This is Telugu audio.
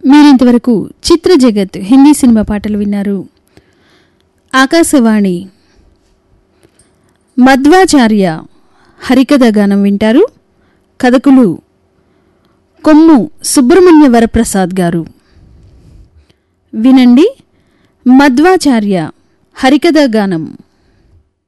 మీరింతవరకు చిత్ర జగత్ హిందీ సినిమా పాటలు విన్నారు. ఆకాశవాణి మధ్వాచార్య హరికథ గానం వింటారు. కథకులు కొమ్ము సుబ్రహ్మణ్య వరప్రసాద్ గారు. వినండి మధ్వాచార్య హరికథ గానం.